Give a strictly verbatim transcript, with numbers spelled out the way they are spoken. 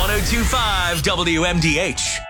one oh two point five W M D H.